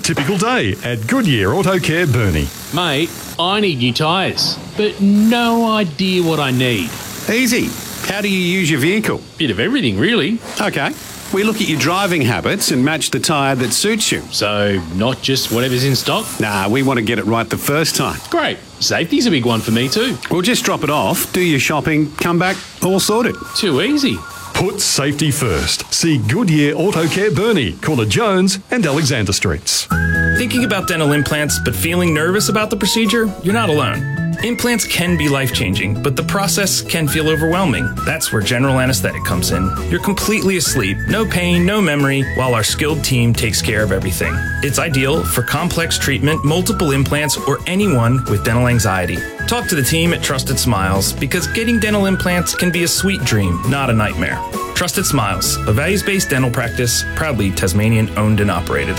typical day at Goodyear Auto Care Burnie. Mate, I need new tyres, but no idea what I need. Easy. How do you use your vehicle? Bit of everything, really. Okay. We look at your driving habits and match the tyre that suits you. So, not just whatever's in stock? Nah, we want to get it right the first time. Great. Safety's a big one for me too. We'll just drop it off, do your shopping, come back, all sorted. Too easy. Put safety first. See Goodyear Auto Care Burnie, corner Jones and Alexander Streets. Thinking about dental implants but feeling nervous about the procedure? You're not alone. Implants can be life-changing, but the process can feel overwhelming. That's where general anesthetic comes in. You're completely asleep, no pain, no memory, while our skilled team takes care of everything. It's ideal for complex treatment, multiple implants, or anyone with dental anxiety. Talk to the team at Trusted Smiles, because getting dental implants can be a sweet dream, not a nightmare. Trusted Smiles, a values-based dental practice, proudly Tasmanian owned and operated.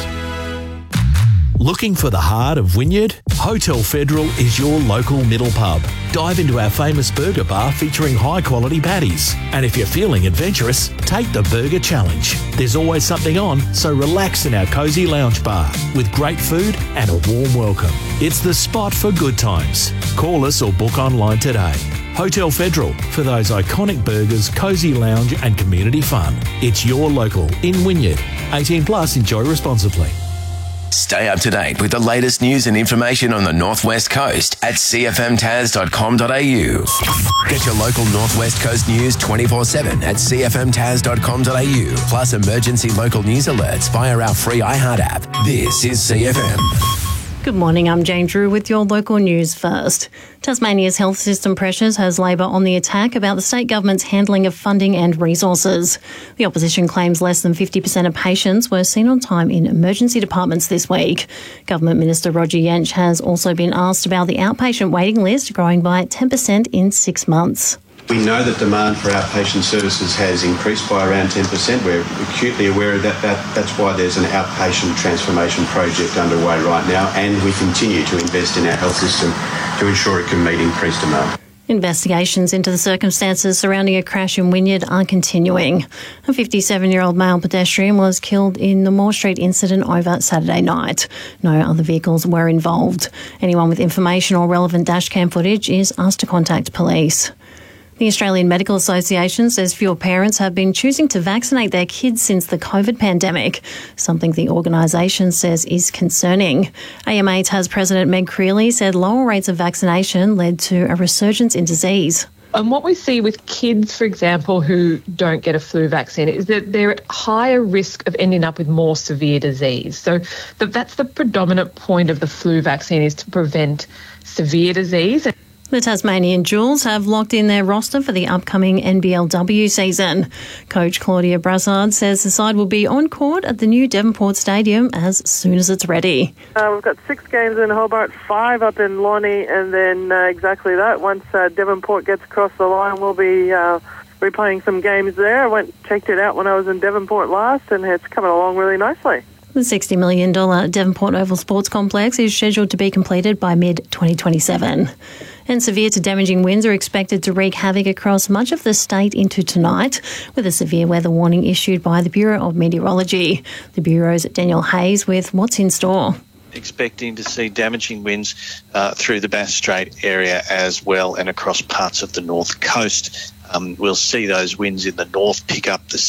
Looking for the heart of Wynyard? Hotel Federal is your local middle pub. Dive into our famous burger bar featuring high-quality patties. And if you're feeling adventurous, take the Burger Challenge. There's always something on, so relax in our cosy lounge bar with great food and a warm welcome. It's the spot for good times. Call us or book online today. Hotel Federal, for those iconic burgers, cosy lounge and community fun. It's your local in Wynyard. 18 plus, enjoy responsibly. Stay up to date with the latest news and information on the North West Coast at cfmtas.com.au. Get your local North West Coast news 24/7 at cfmtas.com.au. Plus emergency local news alerts via our free iHeart app. This is CFM. Good morning, I'm Jane Drew with your local news first. Tasmania's health system pressures has Labor on the attack about the state government's handling of funding and resources. The opposition claims less than 50% of patients were seen on time in emergency departments this week. Government Minister Roger Yench has also been asked about the outpatient waiting list growing by 10% in 6 months. We know that demand for outpatient services has increased by around 10%. We're acutely aware of that. That's why there's an outpatient transformation project underway right now, and we continue to invest in our health system to ensure it can meet increased demand. Investigations into the circumstances surrounding a crash in Wynyard are continuing. A 57-year-old male pedestrian was killed in the Moore Street incident over Saturday night. No other vehicles were involved. Anyone with information or relevant dashcam footage is asked to contact police. The Australian Medical Association says fewer parents have been choosing to vaccinate their kids since the COVID pandemic, something the organisation says is concerning. AMA TAS President Meg Creeley said lower rates of vaccination led to a resurgence in disease. And what we see with kids, for example, who don't get a flu vaccine is that they're at higher risk of ending up with more severe disease. So that's the predominant point of the flu vaccine, is to prevent severe disease. The Tasmanian Jewels have locked in their roster for the upcoming NBLW season. Coach Claudia Brassard says the side will be on court at the new Devonport Stadium as soon as it's ready. We've got 6 games in Hobart, 5 up in Lonnie, and then exactly that. Once Devonport gets across the line, we'll be replaying some games there. I checked it out when I was in Devonport last, and it's coming along really nicely. The $60 million Devonport Oval Sports Complex is scheduled to be completed by mid-2027. And severe to damaging winds are expected to wreak havoc across much of the state into tonight, with a severe weather warning issued by the Bureau of Meteorology. The Bureau's Daniel Hayes with what's in store. Expecting to see damaging winds through the Bass Strait area as well and across parts of the north coast. We'll see those winds in the north pick up this